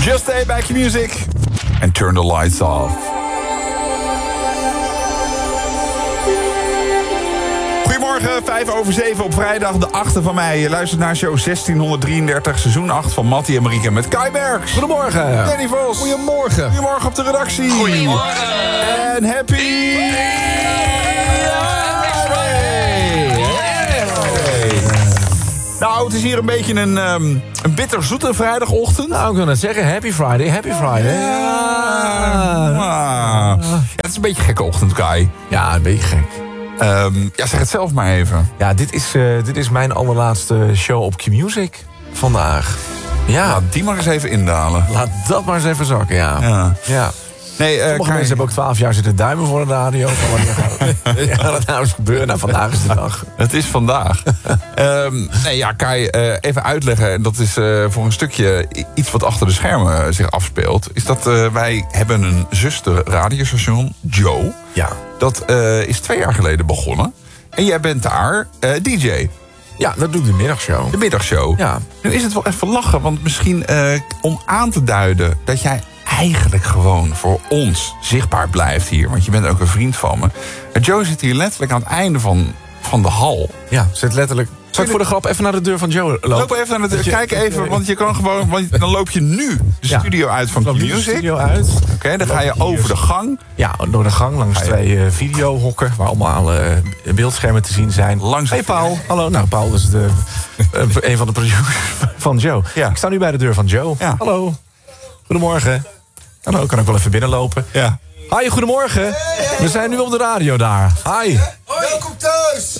Just stay back your music and turn the lights off. Goedemorgen, 6:05 op vrijdag de 8e van mei. Je luistert naar show 1633, seizoen 8 van Mattie en Marieke met Kai Berks. Goedemorgen. Danny Vos. Goedemorgen. Goedemorgen op de redactie. Goedemorgen. En happy... Nou, het is hier een beetje een bitterzoete vrijdagochtend. Nou, ik wil net zeggen, happy Friday, happy Friday. Ja, het is een beetje een gekke ochtend, Kai. Ja, een beetje gek. Zeg het zelf maar even. Ja, dit is mijn allerlaatste show op Q-Music vandaag. Ja. Laat die maar eens even indalen. Laat dat maar eens even zakken, ja. Nee, sommige mensen hebben ook 12 jaar zitten duimen voor de radio. Gaat het nou eens gebeuren? Nou, vandaag is de dag. Het is vandaag. Kai, even uitleggen. En dat is voor een stukje iets wat achter de schermen zich afspeelt. Is dat wij hebben een zuster radiostation, Joe. Ja. Dat is 2 jaar geleden begonnen. En jij bent daar DJ. Ja, dat doe ik de middagshow. De middagshow. Ja. Nu is het wel even lachen, want misschien om aan te duiden dat jij eigenlijk gewoon voor ons zichtbaar blijft hier. Want je bent ook een vriend van me. Joe zit hier letterlijk aan het einde van de hal. Ja, zit letterlijk... Zal ik voor de grap even naar de deur van Joe lopen? Loop even naar de deur. Kijk even, want je kan gewoon... Want dan loop je nu de studio uit van Q-Music. Studio uit. Oké, dan ga je over de gang. Ja, door de gang langs 2 videohokken... waar allemaal beeldschermen te zien zijn. Hey Paul. Hallo. Nou, Paul is een van de producers van Joe. Ja. Ik sta nu bij de deur van Joe. Ja. Hallo. Goedemorgen. Hallo, kan ik wel even binnenlopen? Ja. Hi, goedemorgen. We zijn nu op de radio daar. Hi. Welkom thuis!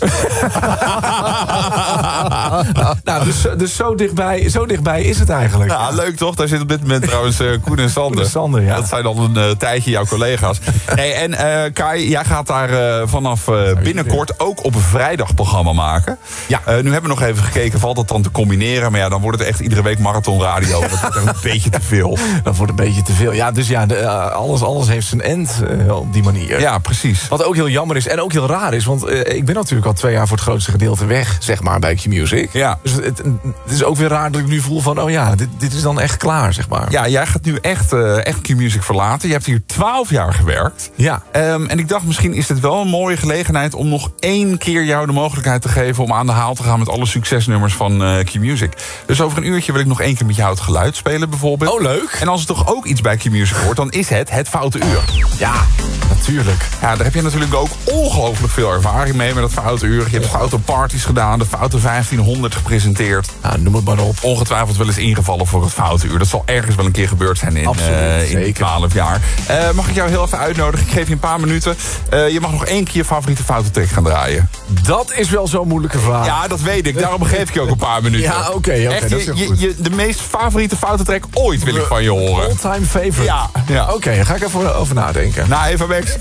Nou, dus zo dichtbij is het eigenlijk. Ja, leuk toch? Daar zit op dit moment trouwens Koen en Sander. Koen en Sander, ja. Dat zijn al een tijdje jouw collega's. Hey, en Kai, jij gaat daar vanaf binnenkort ook op een vrijdagprogramma maken. Ja. Nu hebben we nog even gekeken, valt dat dan te combineren? Maar ja, dan wordt het echt iedere week marathonradio. Dat wordt een beetje te veel. Dat wordt een beetje te veel. Ja, dus ja, alles heeft zijn end op die manier. Ja, precies. Wat ook heel jammer is en ook heel raar is. Want ik ben natuurlijk al 2 jaar voor het grootste gedeelte weg, zeg maar, bij Q-Music. Ja. Dus het is ook weer raar dat ik nu voel van, oh ja, dit is dan echt klaar, zeg maar. Ja, jij gaat nu echt Q-Music verlaten. Je hebt hier 12 jaar gewerkt. Ja. En ik dacht, misschien is dit wel een mooie gelegenheid om nog 1 keer jou de mogelijkheid te geven om aan de haal te gaan met alle succesnummers van Q-Music. Dus over een uurtje wil ik nog 1 keer met jou het geluid spelen, bijvoorbeeld. Oh, leuk. En als het toch ook iets bij Q-Music hoort, dan is het foute uur. Ja, natuurlijk. Ja, daar heb je natuurlijk ook ongelooflijk veel ervaring mee met dat foute uur. Je hebt foute parties gedaan, de foute 1500 gepresenteerd. Ja, noem het maar op. Ongetwijfeld wel eens ingevallen voor het foute uur. Dat zal ergens wel een keer gebeurd zijn in 12 jaar. Mag ik jou heel even uitnodigen? Ik geef je een paar minuten. Je mag nog 1 keer je favoriete foute track gaan draaien. Dat is wel zo'n moeilijke vraag. Ja, dat weet ik. Daarom geef ik je ook een paar minuten. Ja, oké, echt, dat is heel goed. De meest favoriete foute track ooit wil ik van je horen. All-time favorite. Ja. Oké, daar ga ik even over nadenken. Nou, even weg.